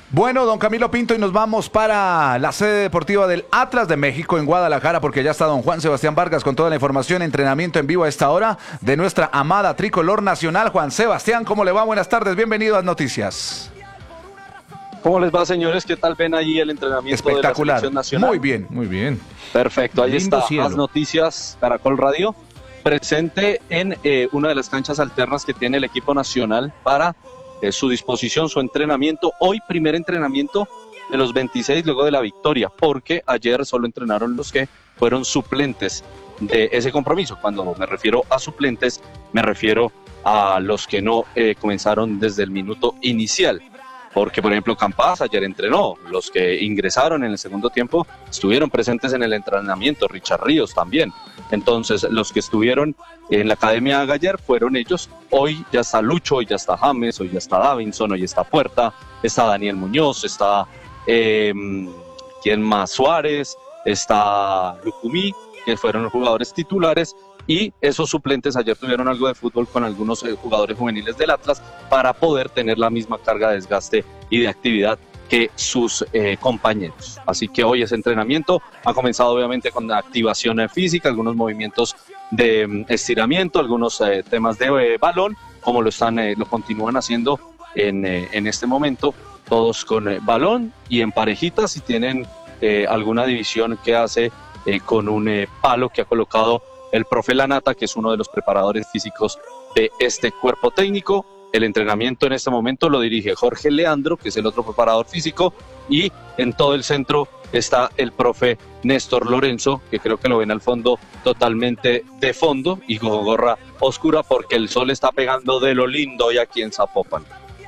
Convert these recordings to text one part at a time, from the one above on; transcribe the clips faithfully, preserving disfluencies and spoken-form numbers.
Bueno, don Camilo Pinto, y nos vamos para la sede deportiva del Atlas de México en Guadalajara, porque ya está don Juan Sebastián Vargas con toda la información, entrenamiento en vivo a esta hora de nuestra amada tricolor nacional. Juan Sebastián, ¿cómo le va? Buenas tardes, bienvenido a las noticias. ¿Cómo les va, señores? ¿Qué tal ven allí el entrenamiento de la selección nacional? Muy bien, muy bien. Perfecto, ahí Lindo está, cielo. Las Noticias, Caracol Radio, presente en eh, una de las canchas alternas que tiene el equipo nacional para eh, su disposición, su entrenamiento. Hoy, primer entrenamiento de los veintiséis luego de la victoria, porque ayer solo entrenaron los que fueron suplentes de ese compromiso. Cuando me refiero a suplentes, me refiero a los que no eh, comenzaron desde el minuto inicial. Porque, por ejemplo, Campas ayer entrenó, los que ingresaron en el segundo tiempo estuvieron presentes en el entrenamiento, Richard Ríos también. Entonces, los que estuvieron en la Academia Galler fueron ellos. Hoy ya está Lucho, hoy ya está James, hoy ya está Davinson, hoy está Puerta, está Daniel Muñoz, está, eh, ¿quién más? Suárez, está Lucumí, que fueron los jugadores titulares. Y esos suplentes ayer tuvieron algo de fútbol con algunos eh, jugadores juveniles del Atlas para poder tener la misma carga de desgaste y de actividad que sus eh, compañeros. Así que hoy ese entrenamiento ha comenzado obviamente con la activación eh, física, algunos movimientos de um, estiramiento, algunos eh, temas de eh, balón, como lo están, eh, lo continúan haciendo en, eh, en este momento, todos con eh, balón y en parejitas, y tienen eh, alguna división que hace eh, con un eh, palo que ha colocado el profe Lanata, que es uno de los preparadores físicos de este cuerpo técnico. El entrenamiento en este momento lo dirige Jorge Leandro, que es el otro preparador físico, y en todo el centro está el profe Néstor Lorenzo, que creo que lo ven al fondo totalmente de fondo y con gorra oscura porque el sol está pegando de lo lindo hoy aquí en Zapopan.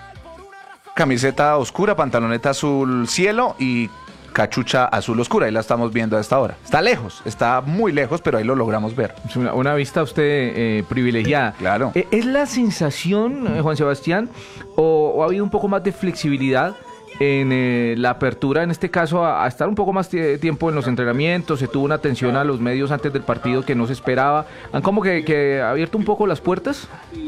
Camiseta oscura, pantaloneta azul cielo y cachucha azul oscura, ahí la estamos viendo a esta hora. Está lejos, está muy lejos, pero ahí lo logramos ver. Es una, una vista usted eh, privilegiada. Claro. Eh, ¿Es la sensación, eh, Juan Sebastián, o, o ha habido un poco más de flexibilidad en eh, la apertura, en este caso, a, a estar un poco más t- tiempo en los entrenamientos? Se tuvo una atención a los medios antes del partido que no se esperaba. ¿Han como que, que abierto un poco las puertas?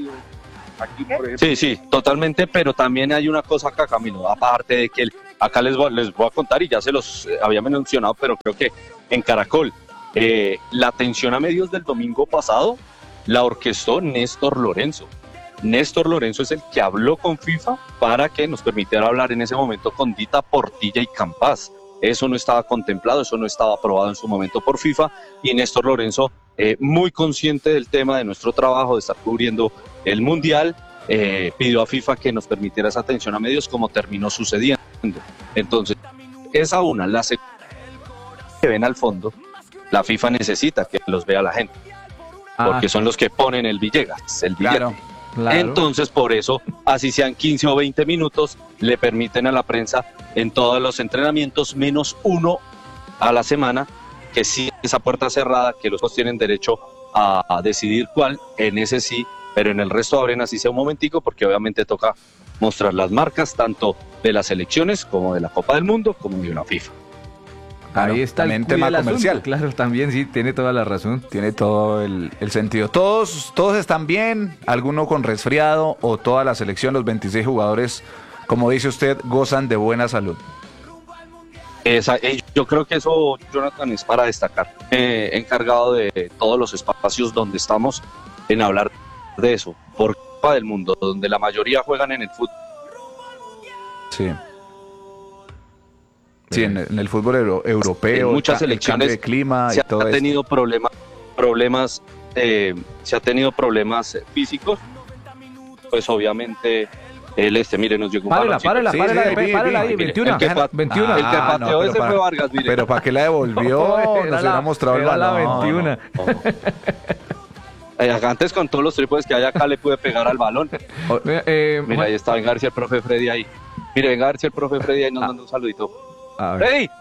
Sí, sí, totalmente, pero también hay una cosa acá, Camilo, aparte de que el, acá les voy, les voy a contar, y ya se los eh, había mencionado, pero creo que en Caracol, eh, la atención a medios del domingo pasado la orquestó Néstor Lorenzo. Néstor Lorenzo es el que habló con FIFA para que nos permitiera hablar en ese momento con Dita Portilla y Campas. Eso no estaba contemplado, eso no estaba aprobado en su momento por FIFA, y Néstor Lorenzo, eh, muy consciente del tema de nuestro trabajo, de estar cubriendo el Mundial, eh, pidió a FIFA que nos permitiera esa atención a medios, como terminó sucediendo. Entonces, esa una, la segunda que ven al fondo, la FIFA necesita que los vea la gente, Ah. porque son los que ponen el Villegas, el billete. Claro. Claro. Entonces, por eso, así sean quince o veinte minutos, le permiten a la prensa en todos los entrenamientos, menos uno a la semana, que sí, esa puerta cerrada, que los dos tienen derecho a, a decidir cuál, en ese sí, pero en el resto abren así sea un momentico, porque obviamente toca mostrar las marcas, tanto de las elecciones, como de la Copa del Mundo, como de una FIFA. Claro, Ahí está también el tema cuida el comercial. asunto. Claro, también sí, tiene toda la razón. Tiene todo el, el sentido. Todos, todos están bien, alguno con resfriado o toda la selección, los veintiséis jugadores, como dice usted, gozan de buena salud. Esa, eh, yo creo que eso, Jonathan, es para destacar. Eh, encargado de todos los espacios donde estamos en hablar de eso, por Copa del Mundo, donde la mayoría juegan en el fútbol. Sí. Sí, en, en el fútbol euro- europeo, En muchas ca- el cambio selecciones de clima y se todo ha eso. tenido problemas, problemas, eh, se ha tenido problemas eh, físicos, pues obviamente el este, mire, nos llegó un Párela, baloncito. párela, Sí, párela, sí, ahí, vi, párela vi, ahí, mire, veintiuno. el que pa- veintiuno. el que Ah, no, pateó pero ese para- fue Vargas, mire. Pero ¿para qué la devolvió? Era Nos la- hubiera mostrado el era la balón. veintiuno. Eh, antes con todos los trípodes que hay acá le pude pegar al balón. Mira, eh, Mira, ahí está, venga a ver si el profe Freddy ahí. Mire, venga a ver si el profe Freddy ahí nos manda un saludito. a ver, ¡Freddy!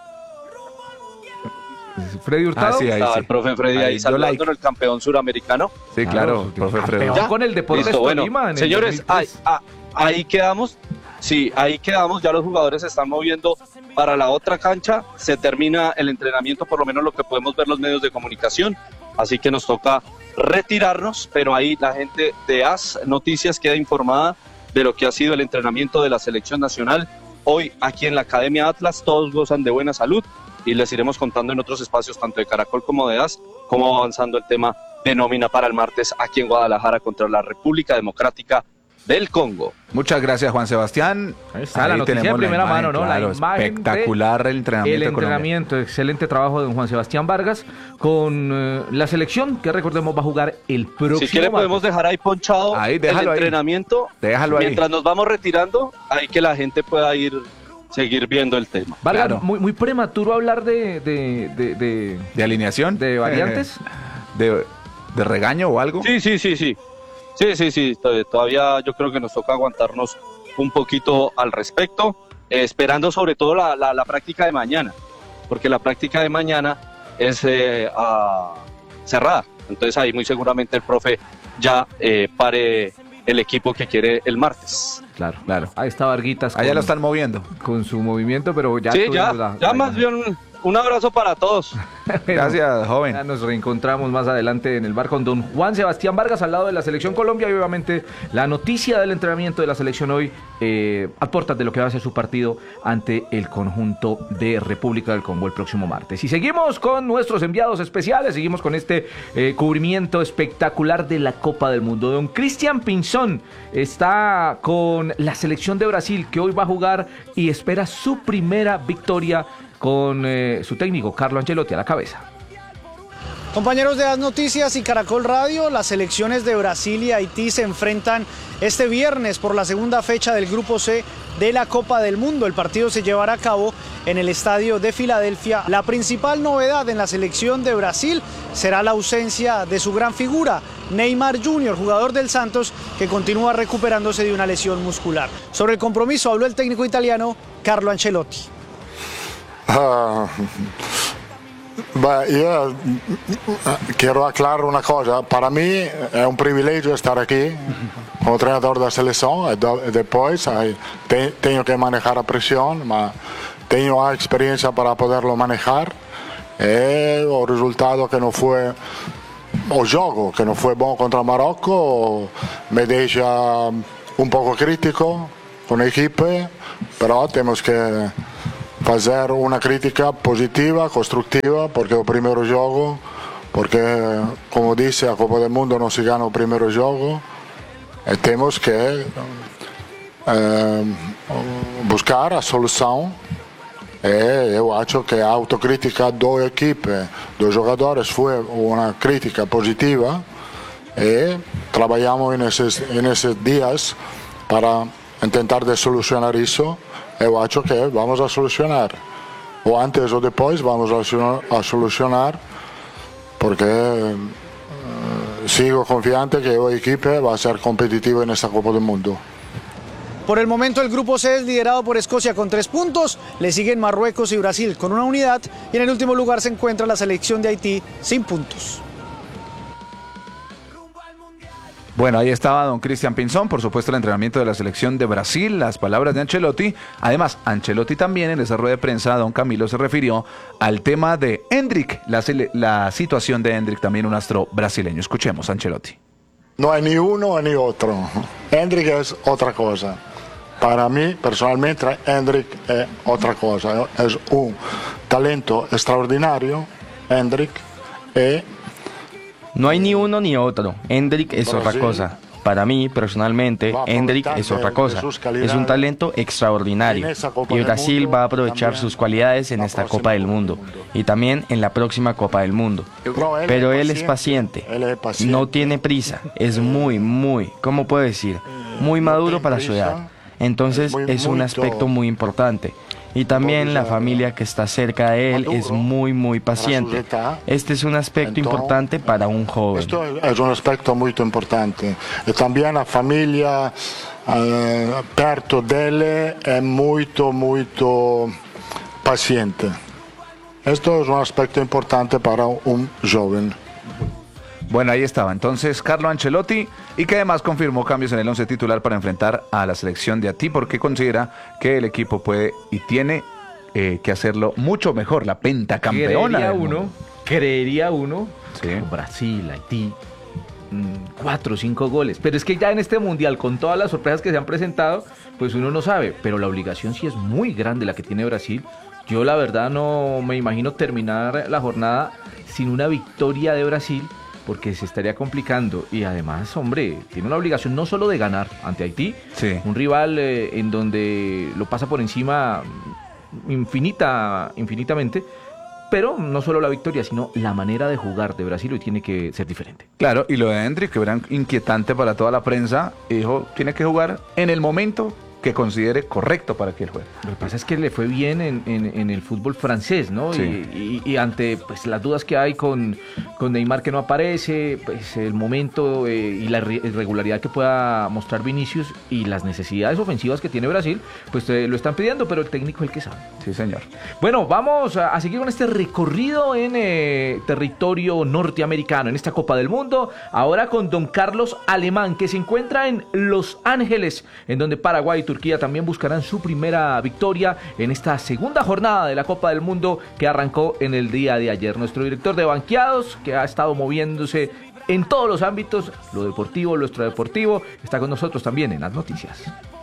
Freddy Hurtado. Ah, sí, ahí Estaba sí. el profe Freddy ahí, Ahí, yo saludando like. al campeón suramericano. Sí, claro, profe campeón Fredo. Ya. con el Deportes Listo, bueno, Tolima en el señores, ahí, dos mil tres. ah, ahí quedamos. Sí, ahí quedamos. Ya los jugadores se están moviendo para la otra cancha. Se termina el entrenamiento, por lo menos lo que podemos ver los medios de comunicación. Así que nos toca retirarnos, pero ahí la gente de A S Noticias queda informada de lo que ha sido el entrenamiento de la selección nacional hoy aquí en la Academia Atlas. Todos gozan de buena salud y les iremos contando en otros espacios, tanto de Caracol como de A S, cómo va avanzando el tema de nómina para el martes aquí en Guadalajara contra la República Democrática del Congo. Muchas gracias, Juan Sebastián. Ahí está la noticia de primera imagen, mano, ¿no? Claro, la imagen espectacular el entrenamiento. El entrenamiento, colombiano. Excelente trabajo de don Juan Sebastián Vargas con eh, la selección que recordemos va a jugar el próximo. Si quiere martes. podemos dejar ahí ponchado ahí, el ahí. entrenamiento. Déjalo ahí. Mientras nos vamos retirando, ahí que la gente pueda ir seguir viendo el tema. Vargas, Claro. muy, muy prematuro hablar de de, de, de, ¿De alineación? de variantes. ¿De, de regaño o algo? Sí, sí, sí, sí. Sí, sí, sí. Todavía yo creo que nos toca aguantarnos un poquito al respecto, eh, esperando sobre todo la, la, la práctica de mañana, porque la práctica de mañana es eh, a, cerrada. Entonces ahí muy seguramente el profe ya eh, pare el equipo que quiere el martes. Claro, Claro. Ahí está Varguitas. Allá con, lo están moviendo. con su movimiento, pero ya. Sí, ya, tuvimos la- ya la más imagen. bien un abrazo para todos. Gracias, joven. Ya nos reencontramos más adelante en el bar con don Juan Sebastián Vargas al lado de la Selección Colombia y obviamente la noticia del entrenamiento de la selección hoy eh, a puertas de lo que va a ser su partido ante el conjunto de República del Congo el próximo martes. Y seguimos con nuestros enviados especiales, seguimos con este eh, cubrimiento espectacular de la Copa del Mundo. Don Cristian Pinzón está con la selección de Brasil que hoy va a jugar y espera su primera victoria con eh, su técnico Carlo Ancelotti a la cabeza. Compañeros de A S Noticias y Caracol Radio, las selecciones de Brasil y Haití se enfrentan este viernes por la segunda fecha del Grupo C de la Copa del Mundo. El partido se llevará a cabo en el Estadio de Filadelfia. La principal novedad en la selección de Brasil será la ausencia de su gran figura, Neymar junior, jugador del Santos, que continúa recuperándose de una lesión muscular. Sobre el compromiso habló el técnico italiano Carlo Ancelotti. Uh, beh, io quiero aclarar una cosa, para mí è un privilegio estar aquí como entrenador de la selección y do, después hay, te, tengo que manejar la presión, ma tengo la experiencia para poderlo manejar e el resultado que no fue, o gioco que no fue bueno contra Marocco me deja un poco crítico con el equipo, pero tenemos que hacer una crítica positiva, constructiva, porque el primer juego, porque como dice, a Copa del Mundo no se gana el primer juego, y tenemos que eh, buscar a solución. E eu acho que a autocrítica do equipe, dos jogadores, foi uma crítica positiva e trabalhamos nesses, nesses dias para tentar de solucionar isso. Eu acho que vamos a solucionar, ou antes ou depois vamos a solucionar, porque eh, sigo confiante que a equipe va a ser competitiva en esta Copa del Mundo. Por el momento el Grupo C es liderado por Escocia con tres puntos, le siguen Marruecos y Brasil con una unidad y en el último lugar se encuentra la selección de Haití sin puntos. Bueno, ahí estaba don Cristian Pinzón, por supuesto el entrenamiento de la selección de Brasil, las palabras de Ancelotti. Además, Ancelotti también en esa rueda de prensa, don Camilo se refirió al tema de Endrick, la, la situación de Endrick, también un astro brasileño. Escuchemos a Ancelotti. No hay ni uno ni otro. Endrick es otra cosa. Para mí, personalmente, Endrick es otra cosa. Es un talento extraordinario, Endrick, y no hay ni uno ni otro. Endrick es otra cosa. Para mí, personalmente, Endrick es otra cosa. Es un talento extraordinario. Y Brasil va a aprovechar sus cualidades en esta Copa del Mundo. Y también en la próxima Copa del Mundo. Pero él es paciente. No tiene prisa. Es muy, muy, ¿cómo puedo decir? Muy maduro para su edad. Entonces es un aspecto muy importante. Y también la familia que está cerca de él es muy, muy paciente. Este es un aspecto importante para un joven. Esto es un aspecto muy importante. Y también la familia eh, perto de él es muy, muy paciente. Esto es un aspecto importante para un joven. Bueno, ahí estaba entonces Carlo Ancelotti, y que además confirmó cambios en el once titular para enfrentar a la selección de Haití, porque considera que el equipo puede y tiene eh, que hacerlo mucho mejor, la pentacampeona. Creería del uno, mundo. creería uno, Sí. Brasil, Haití, mmm, cuatro o cinco goles. Pero es que ya en este mundial, con todas las sorpresas que se han presentado, pues uno no sabe. Pero la obligación sí es muy grande la que tiene Brasil. Yo la verdad no me imagino terminar la jornada sin una victoria de Brasil, porque se estaría complicando. Y además, hombre, tiene una obligación no solo de ganar ante Haití, sí. un rival eh, en donde lo pasa por encima infinita, infinitamente, pero no solo la victoria, sino la manera de jugar de Brasil hoy tiene que ser diferente. Claro, y lo de Endrick, que era inquietante para toda la prensa, dijo, tiene que jugar en el momento que considere correcto para que él juegue. Lo que pasa es que le fue bien en, en, en el fútbol francés, ¿no? Sí. Y, y, y ante pues las dudas que hay con, con Neymar que no aparece, pues el momento eh, y la irregularidad que pueda mostrar Vinicius y las necesidades ofensivas que tiene Brasil, pues eh, lo están pidiendo, pero el técnico es el que sabe. Sí, señor. Bueno, vamos a, a seguir con este recorrido en eh, territorio norteamericano, en esta Copa del Mundo, ahora con don Carlos Alemán, que se encuentra en Los Ángeles, en donde Paraguay y Turquía también buscarán su primera victoria en esta segunda jornada de la Copa del Mundo que arrancó en el día de ayer. Nuestro director de banqueados, que ha estado moviéndose en todos los ámbitos, lo deportivo, lo extradeportivo, está con nosotros también en las noticias.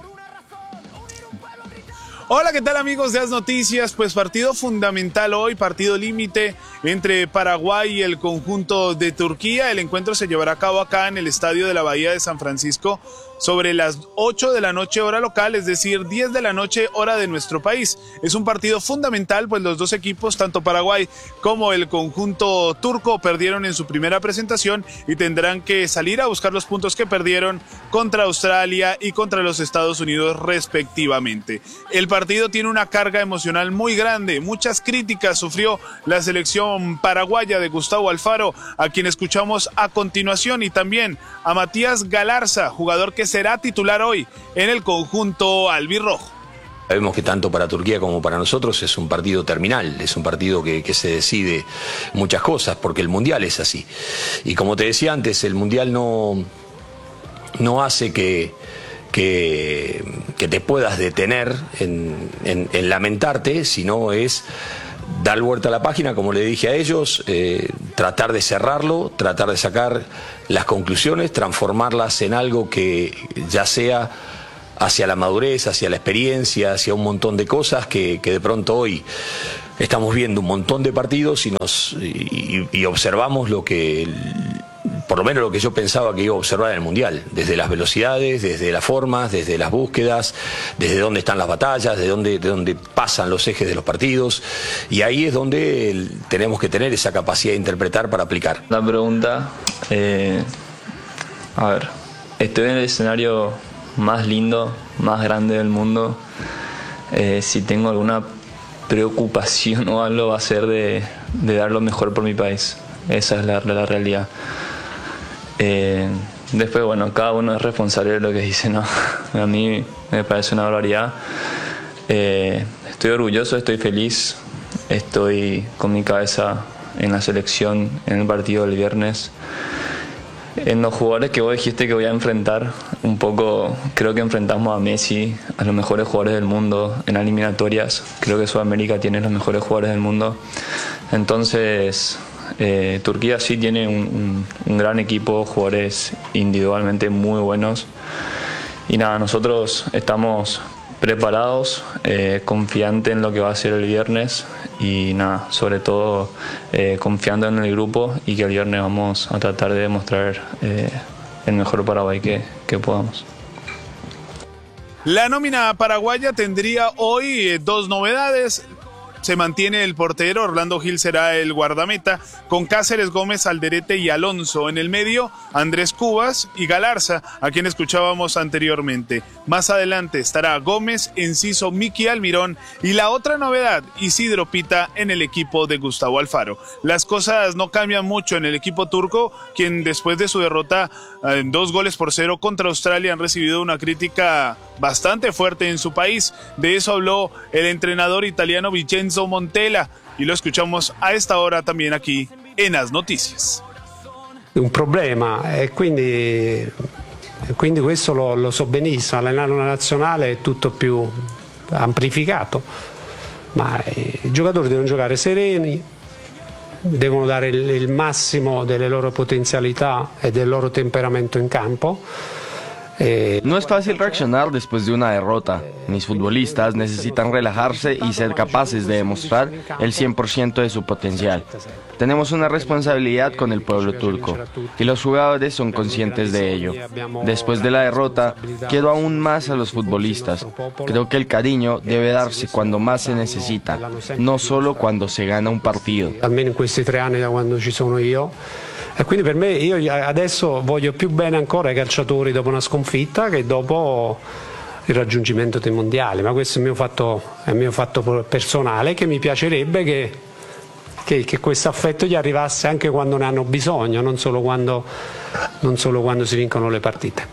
Hola, ¿qué tal amigos de As Noticias? Pues partido fundamental hoy, partido límite entre Paraguay y el conjunto de Turquía. El encuentro se llevará a cabo acá en el estadio de la Bahía de San Francisco sobre las ocho de la noche hora local, es decir, diez de la noche hora de nuestro país. Es un partido fundamental, pues los dos equipos, tanto Paraguay como el conjunto turco, perdieron en su primera presentación y tendrán que salir a buscar los puntos que perdieron contra Australia y contra los Estados Unidos respectivamente. El partido tiene una carga emocional muy grande, muchas críticas sufrió la selección paraguaya de Gustavo Alfaro, a quien escuchamos a continuación, y también a Matías Galarza, jugador que será titular hoy en el conjunto albirrojo. Sabemos que tanto para Turquía como para nosotros es un partido terminal, es un partido que, que se decide muchas cosas, porque el Mundial es así. Y como te decía antes, el Mundial no, no hace que, que, que te puedas detener en, en, en lamentarte, sino es dar vuelta a la página, como le dije a ellos, eh, tratar de cerrarlo, tratar de sacar las conclusiones, transformarlas en algo que ya sea hacia la madurez, hacia la experiencia, hacia un montón de cosas que, que de pronto hoy estamos viendo un montón de partidos y, nos, y, y observamos lo que, por lo menos lo que yo pensaba que iba a observar en el Mundial, desde las velocidades, desde las formas, desde las búsquedas, desde dónde están las batallas, de dónde, de dónde pasan los ejes de los partidos, y ahí es donde el, tenemos que tener esa capacidad de interpretar para aplicar. La pregunta, eh, a ver, estoy en el escenario más lindo, más grande del mundo. Eh, si tengo alguna preocupación o algo, va a ser de, de dar lo mejor por mi país. Esa es la, la realidad. Eh, después, bueno, cada uno es responsable de lo que dice, ¿no? A mí me parece una barbaridad. Eh, estoy orgulloso, estoy feliz, estoy con mi cabeza en la selección, en el partido del viernes. En los jugadores que vos dijiste que voy a enfrentar, un poco creo que enfrentamos a Messi, a los mejores jugadores del mundo en las eliminatorias. Creo que Sudamérica tiene los mejores jugadores del mundo. Entonces, eh, Turquía sí tiene un, un, un gran equipo, jugadores individualmente muy buenos. Y nada, nosotros estamos preparados, eh, confiantes en lo que va a ser el viernes y nada, sobre todo eh, confiando en el grupo y que el viernes vamos a tratar de demostrar eh, el mejor Paraguay que, que podamos. La nómina paraguaya tendría hoy eh, dos novedades. Se mantiene el portero, Orlando Gil será el guardameta, con Cáceres, Gómez, Alderete y Alonso. En el medio, Andrés Cubas y Galarza, a quien escuchábamos anteriormente. Más adelante estará Gómez, Enciso, Miki Almirón y la otra novedad, Isidro Pita en el equipo de Gustavo Alfaro. Las cosas no cambian mucho en el equipo turco, quien después de su derrota en dos goles por cero contra Australia han recibido una crítica bastante fuerte en su país. De eso habló el entrenador italiano Vincenzo Montella y lo escuchamos a esta hora también aquí en As Noticias. Un problema e quindi, quindi questo lo, lo so benissimo, allenare una nazionale è tutto più amplificato, ma i giocatori devono giocare sereni, devono dare il, il massimo delle loro potenzialità e del loro temperamento in campo. No es fácil reaccionar después de una derrota. Mis futbolistas necesitan relajarse y ser capaces de demostrar el cien por ciento de su potencial. Tenemos una responsabilidad con el pueblo turco y los jugadores son conscientes de ello. Después de la derrota, quiero aún más a los futbolistas. Creo que el cariño debe darse cuando más se necesita, no solo cuando se gana un partido. Almeno in questi tre anni da quando ci sono io. E quindi per me, io adesso voglio più bene ancora ai calciatori dopo una sconfitta che dopo il raggiungimento dei mondiali, ma questo è il mio fatto, è il mio fatto personale, che mi piacerebbe che, che, che questo affetto gli arrivasse anche quando ne hanno bisogno, non solo quando, non solo quando si vincono le partite.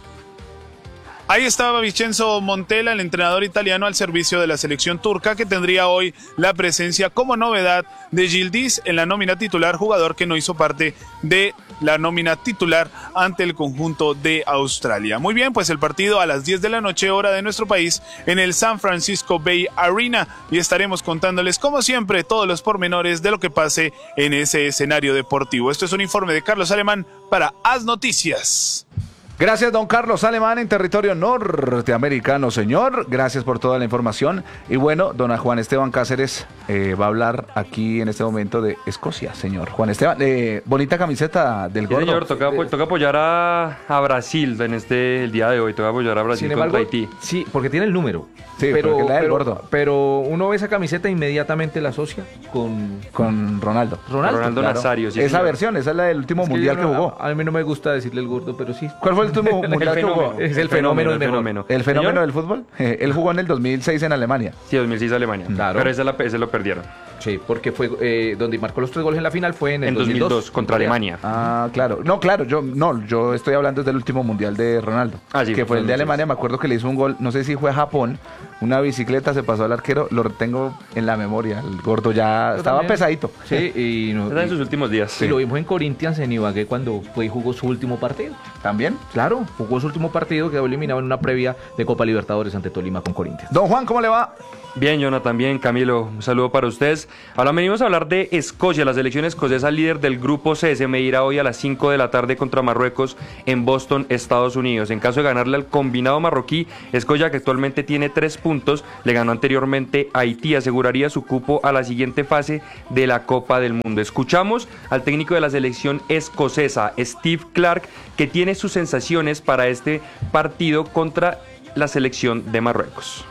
Ahí estaba Vincenzo Montella, el entrenador italiano al servicio de la selección turca, que tendría hoy la presencia como novedad de Yildiz en la nómina titular, jugador que no hizo parte de la nómina titular ante el conjunto de Australia. Muy bien, pues el partido a las diez de la noche, hora de nuestro país, en el San Francisco Bay Arena, y estaremos contándoles, como siempre, todos los pormenores de lo que pase en ese escenario deportivo. Esto es un informe de Carlos Alemán para Haz Noticias. Gracias, don Carlos Alemán, en territorio norteamericano, señor. Gracias por toda la información. Y bueno, don Juan Esteban Cáceres eh, va a hablar aquí en este momento de Escocia, señor. Juan Esteban, eh, bonita camiseta del sí, gordo. Señor, toca, eh, toca apoyar a, a Brasil en este el día de hoy. Toca apoyar a Brasil contra Haití. Sí, porque tiene el número. Sí, pero, porque la del pero, gordo. pero uno ve esa camiseta e inmediatamente la asocia con, con Ronaldo. Ronaldo, Ronaldo claro. Nazario. Sí, esa señor. versión, esa es la del último Es que mundial no, que jugó. A, a mí no me gusta decirle el gordo, pero sí. ¿Cuál fue el último mundial que jugó? Es el fenómeno, el el fenómeno. ¿El fenómeno ¿Señor? del fútbol? Eh, él jugó en el dos mil seis en Alemania. Sí, dos mil seis Alemania. Claro. Pero ese, la, ese lo perdieron. Sí, porque fue eh, donde marcó los tres goles en la final fue en el En dos mil dos, dos mil dos contra Alemania. Ah, claro. No, claro, yo no, yo estoy hablando del último mundial de Ronaldo. Ah, sí, que fue el de dos mil seis. Alemania. Me acuerdo que le hizo un gol, no sé si fue a Japón, una bicicleta, se pasó al arquero, lo tengo en la memoria. El gordo ya Yo estaba también. pesadito. Sí, y, no, Está en sus últimos días. y lo vimos en Corinthians en Ibagué cuando fue y jugó su último partido. ¿También? Claro, jugó su último partido, quedó eliminado en una previa de Copa Libertadores ante Tolima con Corinthians. Don Juan, ¿cómo le va? Bien, Jonathan, bien, Camilo, un saludo para ustedes. Ahora venimos a hablar de Escocia. La selección escocesa, líder del grupo C, se medirá hoy a las cinco de la tarde contra Marruecos en Boston, Estados Unidos. En caso de ganarle al combinado marroquí, Escocia, que actualmente tiene tres puntos, le ganó anteriormente a Haití, aseguraría su cupo a la siguiente fase de la Copa del Mundo. Escuchamos al técnico de la selección escocesa, Steve Clarke, que tiene sus sensaciones para este partido contra la selección de Marruecos.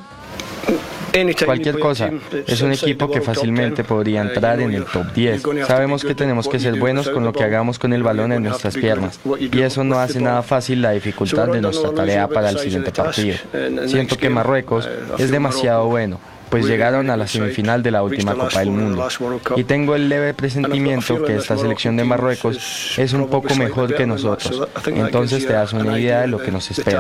Cualquier cosa, es un equipo que fácilmente podría entrar en el top diez. Sabemos que tenemos que ser buenos con lo que hagamos con el balón en nuestras piernas, y eso no hace nada fácil la dificultad de nuestra tarea para el siguiente partido. Siento que Marruecos es demasiado bueno, pues llegaron a la semifinal de la última Copa del Mundo, y tengo el leve presentimiento que esta selección de Marruecos es un poco mejor que nosotros. Entonces te das una idea de lo que nos espera.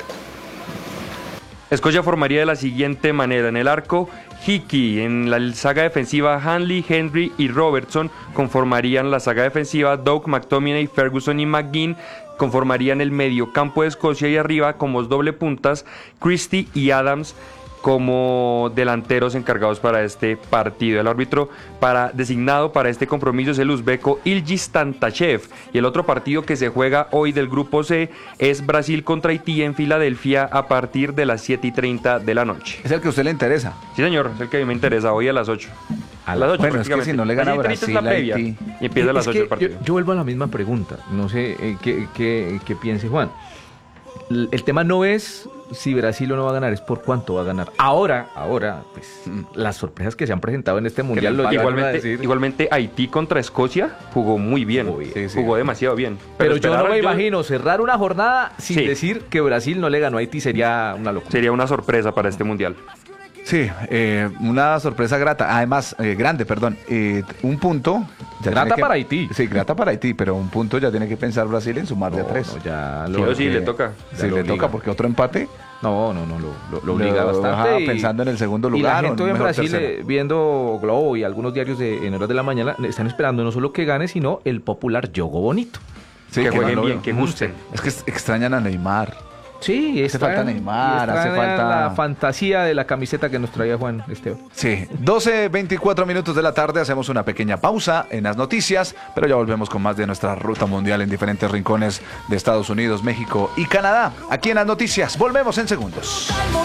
Escocia formaría de la siguiente manera: en el arco, Hickey; en la saga defensiva, Hanley, Henry y Robertson conformarían la saga defensiva; Doug, McTominay, Ferguson y McGinn conformarían el medio campo de Escocia, y arriba como doble puntas, Christie y Adams como delanteros encargados para este partido. El árbitro para, designado para este compromiso es el uzbeco Ilgiz Tantashev, y el otro partido que se juega hoy del grupo C es Brasil contra Haití en Filadelfia a partir de las siete y treinta de la noche. Es el que a usted le interesa. Sí, señor, es el que a mí me interesa, hoy a las ocho. A las ocho, bueno, es que si no le gana a Brasil, es la previa, Haití. y empieza a las Es ocho que el partido. Yo, yo vuelvo a la misma pregunta, no sé eh, qué, qué, qué piense Juan. El, el tema no es si Brasil o no va a ganar, es por cuánto va a ganar. Ahora, ahora, pues las sorpresas que se han presentado en este mundial lo llevan a Igualmente, decir. igualmente Haití contra Escocia jugó muy bien, Jugó bien. sí, sí. jugó demasiado bien. Pero, yo no esperar- me imagino cerrar una jornada sin Sí. decir que Brasil no le ganó a Haití, sería una locura. Sería una sorpresa para este mundial. Sí, eh, una sorpresa grata, además, eh, grande, perdón, eh, un punto. ya Grata tiene que- para Haití. Sí, grata para Haití, pero un punto ya tiene que pensar Brasil en sumar de No, tres. no, ya Sí lo, o sí, le toca. Sí, ya lo le obliga. toca porque otro empate No, no, no, lo, lo- lo obliga lo bastante. deja y- pensando en el segundo Y lugar. la o gente en hoy en mejor Brasil, tercero. eh, viendo Globo y algunos diarios de, en horas de la mañana, están esperando no solo que gane, sino el popular Jogo Bonito. Sí, que no jueguen lo bien, veo. que gusten. Es que extrañan a Neymar. Sí, hace falta Neymar, hace falta la fantasía de la camiseta que nos traía Juan Esteban. Sí, doce veinticuatro minutos de la tarde, hacemos una pequeña pausa en las noticias, pero ya volvemos con más de nuestra ruta mundial en diferentes rincones de Estados Unidos, México y Canadá. Aquí en las noticias, volvemos en segundos.